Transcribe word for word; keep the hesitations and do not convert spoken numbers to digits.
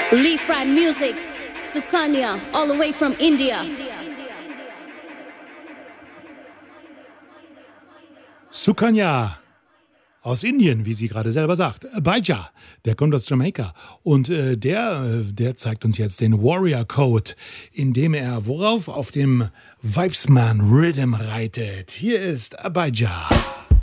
Lee Fry Music, Sukanya, all the way from India. Sukanya aus Indien, wie sie gerade selber sagt. Baija, der kommt aus Jamaika. Und äh, der, der zeigt uns jetzt den Warrior Code, indem er worauf? Auf dem Vibesman Rhythm reitet. Hier ist Baija.